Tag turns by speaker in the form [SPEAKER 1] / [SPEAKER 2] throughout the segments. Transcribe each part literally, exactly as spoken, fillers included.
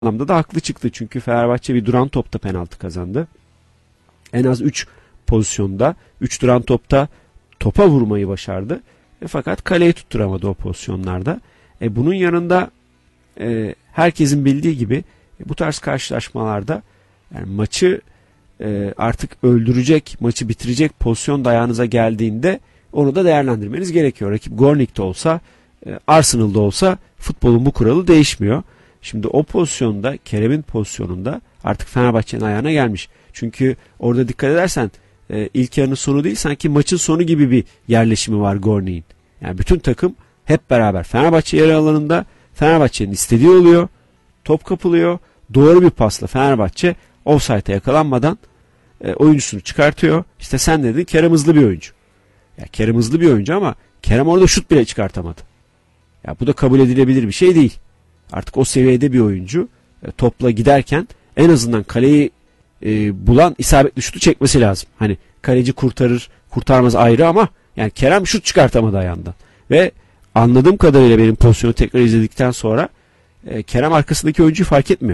[SPEAKER 1] anlamda da haklı çıktı. Çünkü Fenerbahçe bir duran topta penaltı kazandı. En az üç pozisyonda, üç duran topta topa vurmayı başardı. E, fakat kaleyi tutturamadı o pozisyonlarda. E, bunun yanında e, herkesin bildiği gibi e, bu tarz karşılaşmalarda yani maçı e, artık öldürecek, maçı bitirecek pozisyon da ayağınıza geldiğinde onu da değerlendirmeniz gerekiyor. Rakip Gornik'te olsa, e, Arsenal'da olsa futbolun bu kuralı değişmiyor. Şimdi o pozisyonda, Kerem'in pozisyonunda artık Fenerbahçe'nin ayağına gelmiş. Çünkü orada dikkat edersen e, ilk yarının sonu değil, sanki maçın sonu gibi bir yerleşimi var Gornik'in. Yani bütün takım hep beraber Fenerbahçe yarı alanında, Fenerbahçe'nin istediği oluyor. Top kapılıyor. Doğru bir pasla Fenerbahçe offside'e yakalanmadan e, oyuncusunu çıkartıyor. İşte sen dedin Kerem hızlı bir oyuncu. Ya Kerem hızlı bir oyuncu ama Kerem orada şut bile çıkartamadı. Ya bu da kabul edilebilir bir şey değil. Artık o seviyede bir oyuncu e, topla giderken en azından kaleyi e, bulan isabetli şutu çekmesi lazım. Hani kaleci kurtarır, kurtarmaz ayrı ama yani Kerem şut çıkartamadı ayağından. Ve anladığım kadarıyla benim pozisyonu tekrar izledikten sonra e, Kerem arkasındaki oyuncuyu fark etmiyor.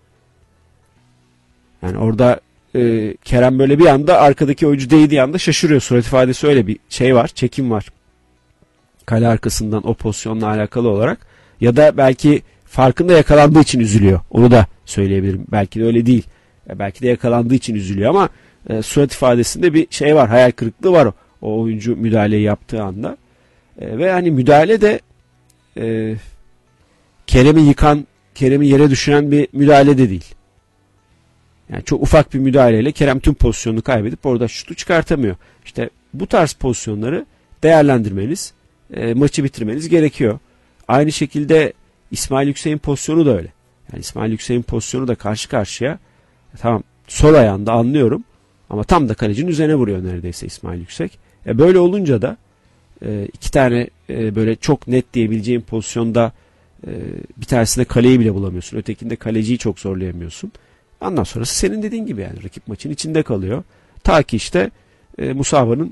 [SPEAKER 1] Yani orada e, Kerem böyle bir anda arkadaki oyuncu değdiği anda şaşırıyor. Surat ifadesi öyle bir şey var, çekim var. Kale arkasından o pozisyonla alakalı olarak. Ya da belki farkında yakalandığı için üzülüyor. Onu da söyleyebilirim. Belki de öyle değil. E, belki de yakalandığı için üzülüyor ama e, surat ifadesinde bir şey var. Hayal kırıklığı var o, o oyuncu müdahaleyi yaptığı anda. E, ve hani müdahale de e, Kerem'i yıkan, Kerem'i yere düşüren bir müdahale de değil. Yani çok ufak bir müdahaleyle Kerem tüm pozisyonunu kaybedip orada şutu çıkartamıyor. İşte bu tarz pozisyonları değerlendirmeniz, e, maçı bitirmeniz gerekiyor. Aynı şekilde İsmail Yüksek'in pozisyonu da öyle. Yani İsmail Yüksek'in pozisyonu da karşı karşıya. E, tamam sol ayağında anlıyorum ama tam da kalecinin üzerine vuruyor neredeyse İsmail Yüksek. E, böyle olunca da e, iki tane e, böyle çok net diyebileceğim pozisyonda e, bir tanesinde kaleyi bile bulamıyorsun. Ötekinde kaleciyi çok zorlayamıyorsun. Ondan sonrası senin dediğin gibi yani rakip maçın içinde kalıyor. Ta ki işte e, Musaba'nın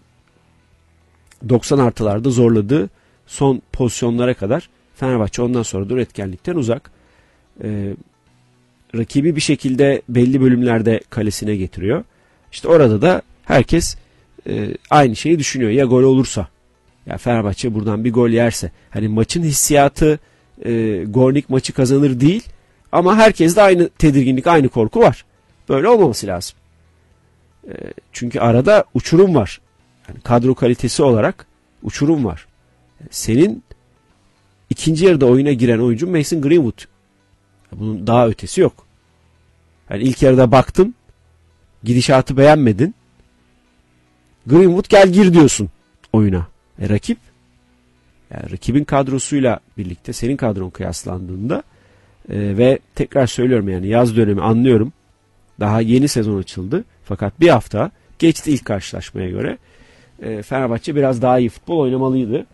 [SPEAKER 1] doksan artılarda zorladığı son pozisyonlara kadar Fenerbahçe ondan sonra da üretkenlikten uzak. E, rakibi bir şekilde belli bölümlerde kalesine getiriyor. İşte orada da herkes e, aynı şeyi düşünüyor. Ya gol olursa, ya Fenerbahçe buradan bir gol yerse. Hani maçın hissiyatı e, Gornik maçı kazanır değil. Ama herkeste aynı tedirginlik, aynı korku var. Böyle olmaması lazım. E, çünkü arada uçurum var. Yani kadro kalitesi olarak uçurum var. Senin ikinci yarıda oyuna giren oyuncu Mason Greenwood. Bunun daha ötesi yok. Yani ilk yarıda baktın, gidişatı beğenmedin. Greenwood gel gir diyorsun oyuna. E, rakip, yani rakibin kadrosuyla birlikte senin kadron kıyaslandığında e, ve tekrar söylüyorum yani yaz dönemi anlıyorum. Daha yeni sezon açıldı. Fakat bir hafta geçti ilk karşılaşmaya göre. E, Fenerbahçe biraz daha iyi futbol oynamalıydı.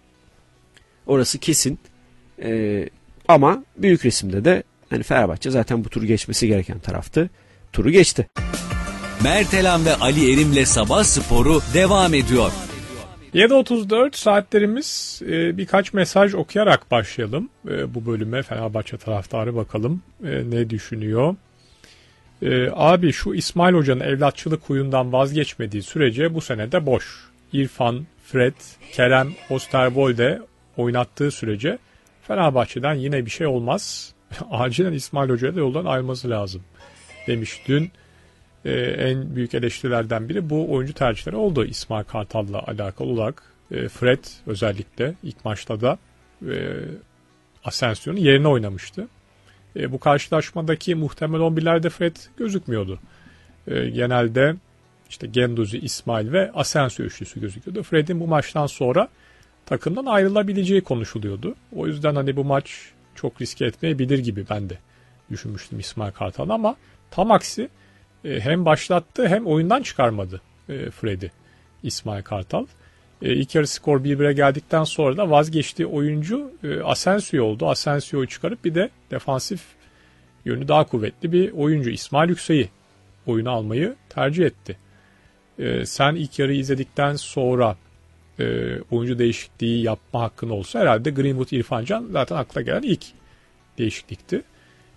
[SPEAKER 1] Orası kesin. E, ama büyük resimde de yani Fenerbahçe zaten bu turu geçmesi gereken taraftı. Turu geçti.
[SPEAKER 2] Mertelan ve Ali Erim'le Sabah Sporu devam ediyor.
[SPEAKER 3] yedi otuz dört saatlerimiz, e, birkaç mesaj okuyarak başlayalım e, bu bölüme. Fenerbahçe taraftarı bakalım e, ne düşünüyor. E, abi şu İsmail Hoca'nın evlatçılık huyundan vazgeçmediği sürece bu sene de boş. İrfan, Fred, Kerem, Osterwolde oynattığı sürece Fenerbahçe'den yine bir şey olmaz. Acilen İsmail Hoca'ya da yoldan ayrılması lazım demiş dün. Ee, en büyük eleştirilerden biri bu oyuncu tercihleri oldu İsmail Kartal'la alakalı olarak. Ee, Fred özellikle ilk maçta da e, Asensio'nun yerine oynamıştı. E, bu karşılaşmadaki muhtemel on birlerde Fred gözükmüyordu. E, genelde işte Genduzi, İsmail ve Asensio üçlüsü gözüküyordu. Fred'in bu maçtan sonra takımdan ayrılabileceği konuşuluyordu. O yüzden hani bu maç çok riske etmeyebilir gibi ben de düşünmüştüm İsmail Kartal ama tam aksi hem başlattı hem oyundan çıkarmadı Fred'i İsmail Kartal. İlk yarı skor bir bire geldikten sonra da vazgeçtiği oyuncu Asensio oldu. Asensio'yu çıkarıp bir de defansif yönü daha kuvvetli bir oyuncu İsmail Yüksek'i oyuna almayı tercih etti. Sen ilk yarıyı izledikten sonra oyuncu değişikliği yapma hakkın olsa herhalde Greenwood, İrfan Can zaten akla gelen ilk değişiklikti.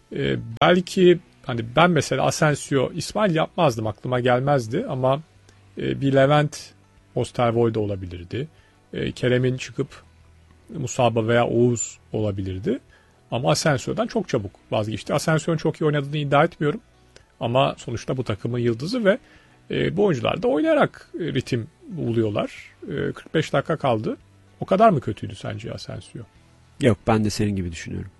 [SPEAKER 3] E, belki hani ben mesela Asensio, İsmail yapmazdım, aklıma gelmezdi ama e, bir Levent Osterwold da olabilirdi. E, Kerem'in çıkıp Musaba veya Oğuz olabilirdi. Ama Asensio'dan çok çabuk vazgeçti. Asensio'nun çok iyi oynadığını iddia etmiyorum. Ama sonuçta bu takımın yıldızı ve e, bu oyuncular da oynayarak e, ritim buluyorlar. E, kırk beş dakika kaldı. O kadar mı kötüydü sence Asensio?
[SPEAKER 1] Yok, ben de senin gibi düşünüyorum.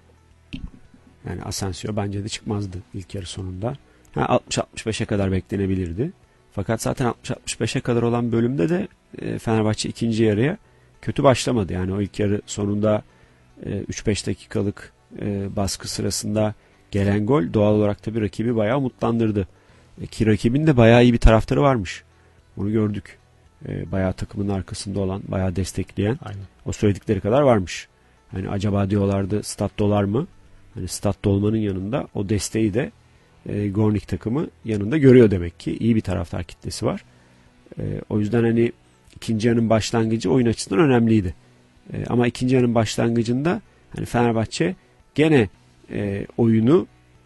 [SPEAKER 1] Yani Asensio bence de çıkmazdı ilk yarı sonunda. Ha, altmış altmış beşe kadar beklenebilirdi. Fakat zaten altmış altmış beşe kadar olan bölümde de e, Fenerbahçe ikinci yarıya kötü başlamadı. Yani o ilk yarı sonunda e, üç beş dakikalık e, baskı sırasında gelen gol doğal olarak tabii rakibi bayağı umutlandırdı. E, ki rakibin de bayağı iyi bir taraftarı varmış. Bunu gördük. E, bayağı takımın arkasında olan, bayağı destekleyen.
[SPEAKER 3] Aynen.
[SPEAKER 1] O söyledikleri kadar varmış. Hani acaba diyorlardı stat dolar mı? Hani stat dolmanın yanında o desteği de e, Gornik takımı yanında görüyor demek ki. İyi bir taraftar kitlesi var. E, o yüzden hani ikinci yarının başlangıcı oyun açısından önemliydi. E, ama ikinci yarının başlangıcında hani Fenerbahçe gene e, oyunu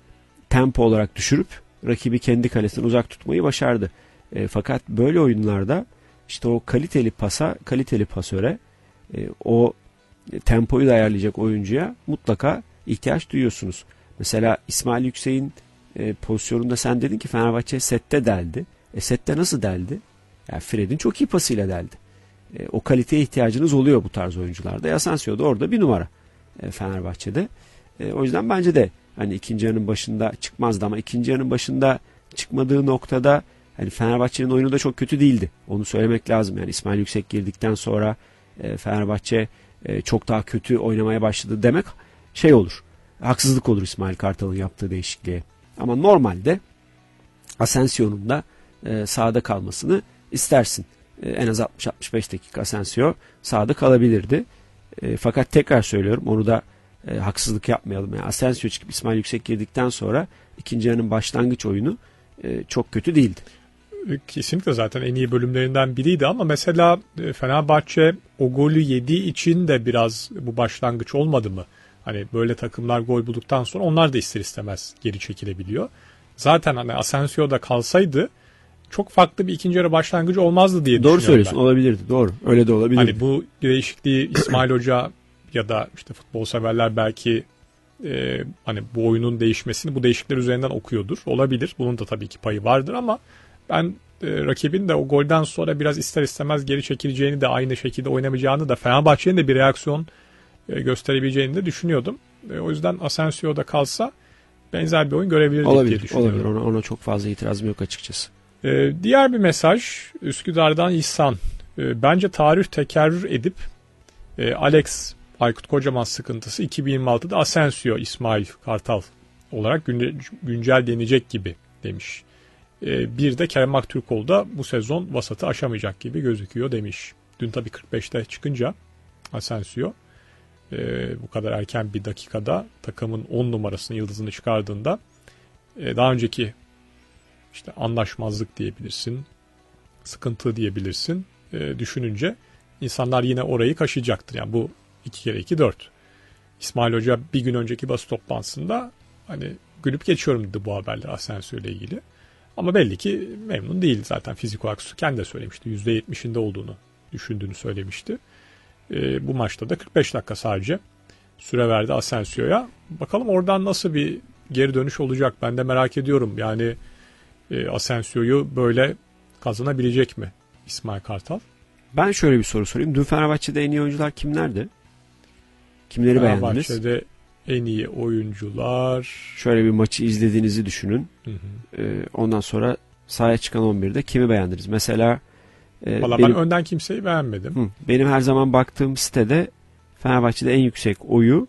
[SPEAKER 1] tempo olarak düşürüp rakibi kendi kalesinden uzak tutmayı başardı. E, fakat böyle oyunlarda işte o kaliteli pasa, kaliteli pasöre, e, o tempoyu da ayarlayacak oyuncuya mutlaka ihtiyaç duyuyorsunuz. Mesela İsmail Yüksek'in e, pozisyonunda sen dedin ki Fenerbahçe sette deldi. E sette nasıl deldi? Yani Fred'in çok iyi pasıyla deldi. E, o kaliteye ihtiyacınız oluyor bu tarz oyuncularda. E, Asensio da orada bir numara e, Fenerbahçe'de. E, o yüzden bence de hani ikinci yarının başında çıkmazdı ama ikinci yarının başında çıkmadığı noktada hani Fenerbahçe'nin oyunu da çok kötü değildi. Onu söylemek lazım. Yani İsmail Yüksek girdikten sonra e, Fenerbahçe e, çok daha kötü oynamaya başladı demek şey olur. Haksızlık olur İsmail Kartal'ın yaptığı değişikliğe. Ama normalde Asensio'nun da e, sahada kalmasını istersin. E, en az altmış altmış beş dakika Asensio sahada kalabilirdi. E, fakat tekrar söylüyorum, onu da e, haksızlık yapmayalım. Yani Asensio çıkıp İsmail Yüksek girdikten sonra ikinci yarının başlangıç oyunu e, çok kötü değildi.
[SPEAKER 3] Kesinlikle zaten en iyi bölümlerinden biriydi ama mesela Fenerbahçe o golü yediği için de biraz bu başlangıç olmadı mı? Hani böyle takımlar gol bulduktan sonra onlar da ister istemez geri çekilebiliyor. Zaten hani Asensio'da kalsaydı çok farklı bir ikinci yarı başlangıcı olmazdı diye
[SPEAKER 1] Doğru
[SPEAKER 3] düşünüyorum
[SPEAKER 1] söylüyorsun,
[SPEAKER 3] ben.
[SPEAKER 1] olabilirdi. Doğru. Öyle de olabilirdi.
[SPEAKER 3] Hani bu değişikliği İsmail Hoca ya da işte futbol severler belki e, hani bu oyunun değişmesini bu değişiklikler üzerinden okuyordur. Olabilir. Bunun da tabii ki payı vardır ama ben e, rakibin de o golden sonra biraz ister istemez geri çekileceğini de aynı şekilde oynamayacağını da Fenerbahçe'nin de bir reaksiyon e, gösterebileceğini de düşünüyordum. E, o yüzden Asensio'da kalsa benzer bir oyun görebilirdik
[SPEAKER 1] olabilir,
[SPEAKER 3] diye düşünüyorum.
[SPEAKER 1] olabilir. Ona, ona çok fazla itirazım yok açıkçası.
[SPEAKER 3] E, diğer bir mesaj Üsküdar'dan İhsan. E, bence tarih tekerrür edip e, Alex Aykut Kocaman sıkıntısı iki bin yirmi altıda Asensio İsmail Kartal olarak günce, güncel denecek gibi demiş. Bir de Kerem Aktürkoğlu da bu sezon vasatı aşamayacak gibi gözüküyor demiş. Dün tabii kırk beşte çıkınca Asensio e, bu kadar erken bir dakikada takımın on numarasının yıldızını çıkardığında e, daha önceki işte anlaşmazlık diyebilirsin, sıkıntı diyebilirsin e, düşününce insanlar yine orayı kaşıyacaktır. Yani bu iki kere iki dört. İsmail Hoca bir gün önceki basın toplantısında hani gülüp geçiyorum dedi bu haberler Asensio ile ilgili. Ama belli ki memnun değil zaten fizik olarak kendi de söylemişti. yüzde yetmişinde olduğunu düşündüğünü söylemişti. E, bu maçta da kırk beş dakika sadece süre verdi Asensio'ya. Bakalım oradan nasıl bir geri dönüş olacak ben de merak ediyorum. Yani e, Asensio'yu böyle kazanabilecek mi İsmail Kartal?
[SPEAKER 1] Ben şöyle bir soru sorayım. Dün Fenerbahçe'de en iyi oyuncular kimlerdi? Kimleri beğendiniz?
[SPEAKER 3] Fenerbahçe'de en iyi oyuncular...
[SPEAKER 1] Şöyle bir maçı izlediğinizi düşünün.
[SPEAKER 3] Hı hı.
[SPEAKER 1] Ee, ondan sonra sahaya çıkan on birde kimi beğendiniz? Mesela e,
[SPEAKER 3] Valla
[SPEAKER 1] benim,
[SPEAKER 3] ben önden kimseyi beğenmedim.
[SPEAKER 1] hı, benim her zaman baktığım sitede Fenerbahçe'de en yüksek oyu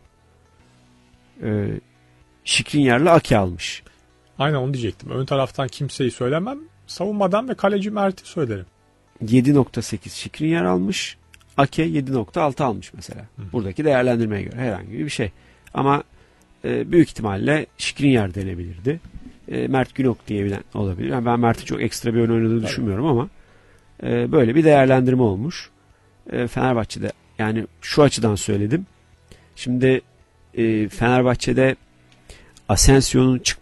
[SPEAKER 1] e, Şikrinyar'la Ake almış.
[SPEAKER 3] Aynen onu diyecektim. Ön taraftan kimseyi söylemem. Savunmadan ve kaleci Mert'i söylerim.
[SPEAKER 1] yedi nokta sekiz Şikrinyar almış. Ake yedi nokta altı almış mesela. Hı. Buradaki değerlendirmeye göre herhangi bir şey. Ama e, büyük ihtimalle Şikrinyar denebilirdi. E, Mert Günok diyebilen olabilir. Yani ben Mert'in çok ekstra bir oyun oynadığını Tabii. düşünmüyorum ama e, böyle bir değerlendirme olmuş. E, Fenerbahçe'de yani şu açıdan söyledim. Şimdi e, Fenerbahçe'de Asensio'nun çık